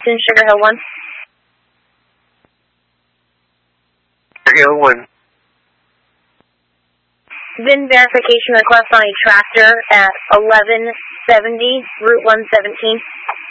in Sugar Hill 1. Sugar Hill 1. VIN verification request on a tractor at 1170 Route 117.